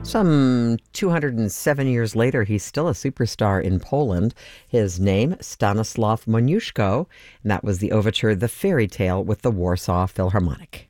Some 207 years later, he's still a superstar in Poland. His name, Stanislaw Moniuszko, and that was the overture The Fairy Tale with the Warsaw Philharmonic.